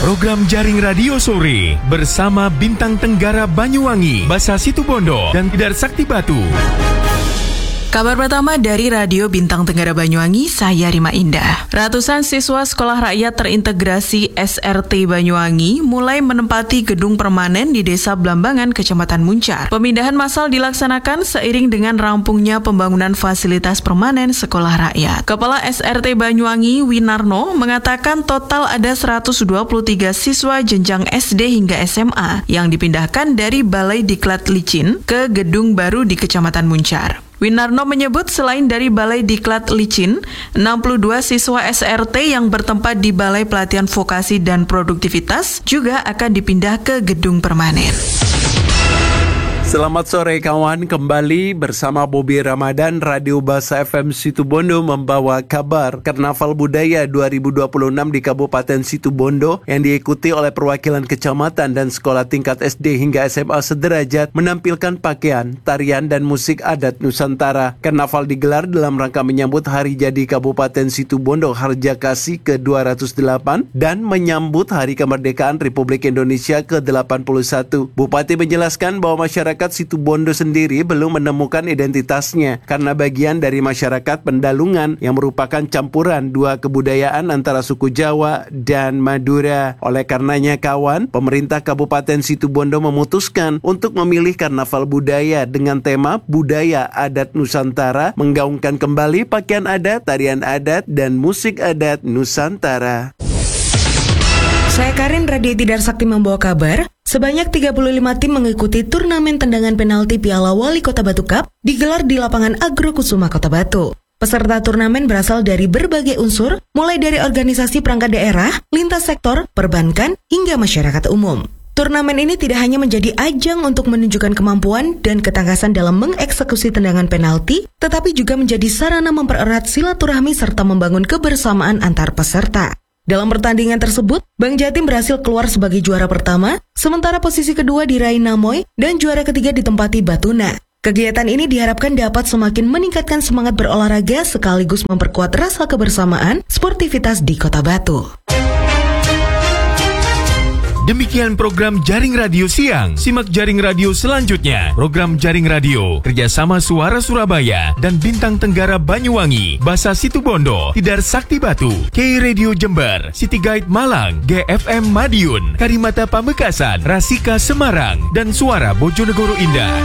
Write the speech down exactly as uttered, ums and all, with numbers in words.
Program Jaring Radio Sore bersama Bintang Tenggara Banyuwangi, Basa Situbondo, dan Tidar Sakti Batu. Kabar pertama dari Radio Bintang Tenggara Banyuwangi, saya Rima Indah. Ratusan siswa Sekolah Rakyat Terintegrasi S R T Banyuwangi mulai menempati gedung permanen di Desa Blambangan, Kecamatan Muncar. Pemindahan massal dilaksanakan seiring dengan rampungnya pembangunan fasilitas permanen Sekolah Rakyat. Kepala S R T Banyuwangi, Winarno, mengatakan total ada seratus dua puluh tiga siswa jenjang S D hingga S M A yang dipindahkan dari Balai Diklat Licin ke gedung baru di Kecamatan Muncar. Winarno menyebut selain dari Balai Diklat Licin, enam puluh dua siswa S R T yang bertempat di Balai Pelatihan Vokasi dan Produktivitas juga akan dipindah ke gedung permanen. Selamat sore kawan, kembali bersama Bobi Ramadan. Radio Basa F M Situbondo membawa kabar Karnaval Budaya dua ribu dua puluh enam di Kabupaten Situbondo yang diikuti oleh perwakilan kecamatan dan sekolah tingkat S D hingga S M A sederajat menampilkan pakaian, tarian, dan musik adat Nusantara. Karnaval digelar dalam rangka menyambut Hari Jadi Kabupaten Situbondo Harjakasih ke dua ratus delapan dan menyambut Hari Kemerdekaan Republik Indonesia ke delapan puluh satu. Bupati menjelaskan bahwa masyarakat Situbondo sendiri belum menemukan identitasnya karena bagian dari masyarakat Pendalungan yang merupakan campuran dua kebudayaan antara suku Jawa dan Madura. Oleh karenanya kawan, pemerintah Kabupaten Situbondo memutuskan untuk memilih Karnaval Budaya dengan tema Budaya Adat Nusantara, menggaungkan kembali pakaian adat, tarian adat, dan musik adat Nusantara. Saya Karin, Radio Tidar Sakti membawa kabar. Sebanyak tiga puluh lima tim mengikuti turnamen tendangan penalti Piala Wali Kota Batu Cup digelar di lapangan Agro Kusuma Kota Batu. Peserta turnamen berasal dari berbagai unsur, mulai dari organisasi perangkat daerah, lintas sektor, perbankan, hingga masyarakat umum. Turnamen ini tidak hanya menjadi ajang untuk menunjukkan kemampuan dan ketangkasan dalam mengeksekusi tendangan penalti, tetapi juga menjadi sarana mempererat silaturahmi serta membangun kebersamaan antar peserta. Dalam pertandingan tersebut, Bang Jatim berhasil keluar sebagai juara pertama, sementara posisi kedua diraih Namoy dan juara ketiga ditempati Batuna. Kegiatan ini diharapkan dapat semakin meningkatkan semangat berolahraga sekaligus memperkuat rasa kebersamaan sportivitas di Kota Batu. Demikian program Jaring Radio Siang. Simak Jaring Radio selanjutnya. Program Jaring Radio kerjasama Suara Surabaya dan Bintang Tenggara Banyuwangi, Basa Situbondo, Tidar Sakti Batu, K Radio Jember, City Guide Malang, G F M Madiun, Karimata Pamekasan, Rasika Semarang, dan Suara Bojonegoro Indah.